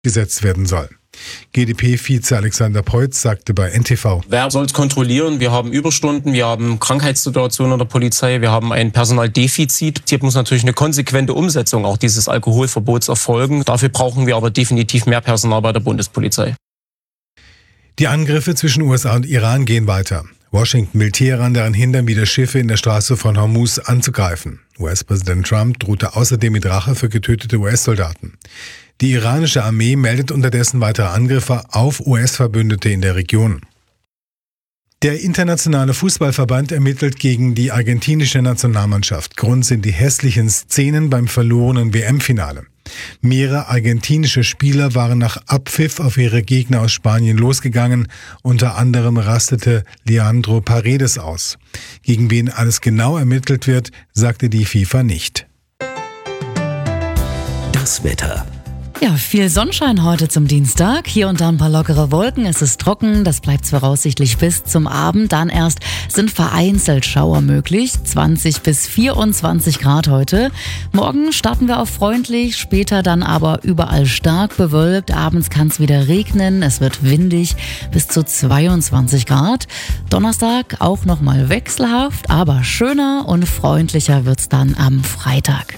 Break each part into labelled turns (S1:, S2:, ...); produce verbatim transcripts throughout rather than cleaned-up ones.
S1: gesetzt werden soll. G d P-Vize Alexander Peutz sagte bei N T V:
S2: Wer soll es kontrollieren? Wir haben Überstunden, wir haben Krankheitssituationen in der Polizei, wir haben ein Personaldefizit. Hier muss natürlich eine konsequente Umsetzung auch dieses Alkoholverbots erfolgen. Dafür brauchen wir aber definitiv mehr Personal bei der Bundespolizei.
S1: Die Angriffe zwischen U S A und Iran gehen weiter. Washington will Teheran daran hindern, wieder Schiffe in der Straße von Hormuz anzugreifen. U S-Präsident Trump drohte außerdem mit Rache für getötete U S-Soldaten. Die iranische Armee meldet unterdessen weitere Angriffe auf U S-Verbündete in der Region. Der internationale Fußballverband ermittelt gegen die argentinische Nationalmannschaft. Grund sind die hässlichen Szenen beim verlorenen W M-Finale. Mehrere argentinische Spieler waren nach Abpfiff auf ihre Gegner aus Spanien losgegangen. Unter anderem rastete Leandro Paredes aus. Gegen wen alles genau ermittelt wird, sagte die FIFA nicht.
S3: Das Wetter.
S4: Ja, viel Sonnenschein heute zum Dienstag. Hier und da ein paar lockere Wolken. Es ist trocken. Das bleibt voraussichtlich bis zum Abend. Dann erst sind vereinzelt Schauer möglich. zwanzig bis vierundzwanzig Grad heute. Morgen starten wir auf freundlich. Später dann aber überall stark bewölkt. Abends kann es wieder regnen. Es wird windig bis zu zweiundzwanzig Grad. Donnerstag auch nochmal wechselhaft. Aber schöner und freundlicher wird's dann am Freitag.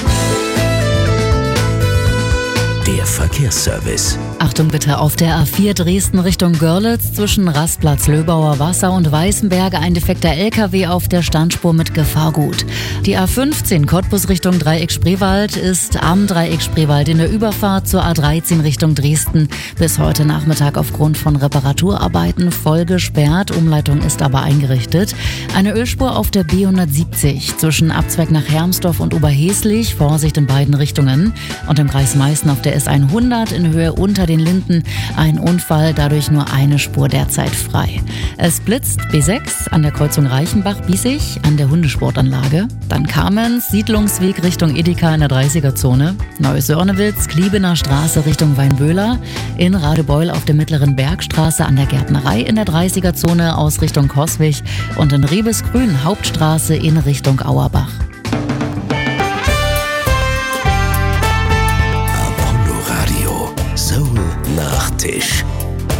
S3: Der Verkehrsservice.
S4: Achtung bitte, auf der A vier Dresden Richtung Görlitz zwischen Rastplatz Löbauer Wasser und Weißenberg ein defekter L K W auf der Standspur mit Gefahrgut. Die A fünfzehn Cottbus Richtung Dreieck Spreewald ist am Dreieck Spreewald in der Überfahrt zur A dreizehn Richtung Dresden bis heute Nachmittag aufgrund von Reparaturarbeiten voll gesperrt. Umleitung ist aber eingerichtet. Eine Ölspur auf der B hundertsiebzig zwischen Abzweig nach Hermsdorf und Oberheslich. Vorsicht in beiden Richtungen. Und im Kreis Meißen auf der S hundert in Höhe unter den Linden. Ein Unfall, dadurch nur eine Spur derzeit frei. Es blitzt B sechs an der Kreuzung Reichenbach-Biesig an der Hundesportanlage. Dann Kamenz, Siedlungsweg Richtung Edeka in der dreißiger-Zone. Neues-Sörnewitz, Kliebener Straße Richtung Weinböhler. In Radebeul auf der Mittleren Bergstraße an der Gärtnerei in der dreißiger-Zone aus Richtung Coswig. Und in Riebesgrün Hauptstraße in Richtung Auerbach.
S3: Soul Nachtisch.